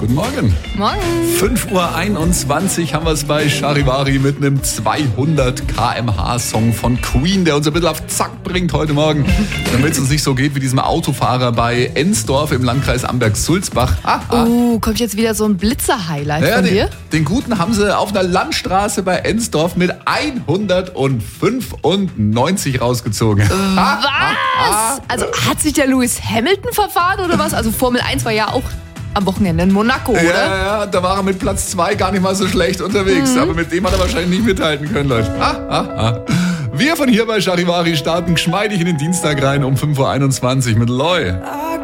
Guten Morgen. Morgen. 5:21 Uhr haben wir es bei Charivari mit einem 200 km/h Song von Queen, der uns ein bisschen auf Zack bringt heute Morgen. Damit es uns nicht so geht wie diesem Autofahrer bei Ensdorf im Landkreis Amberg-Sulzbach. Kommt jetzt wieder so ein Blitzer-Highlight von dir? Den guten haben sie auf einer Landstraße bei Ensdorf mit 195 rausgezogen. Was? Also hat sich der Lewis Hamilton verfahren oder was? Also Formel 1 war ja auch am Wochenende in Monaco, oder? Ja, da war er mit Platz 2 gar nicht mal so schlecht unterwegs. Aber mit dem hat er wahrscheinlich nicht mithalten können, Leute. Wir von hier bei Charivari starten geschmeidig in den Dienstag rein um 5:21 Uhr mit Loi.